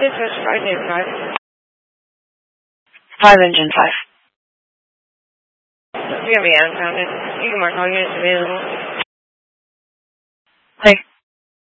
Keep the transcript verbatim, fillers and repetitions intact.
This was Friday, five. Five engine five. Here we are, found it. You can mark all units available. Hey.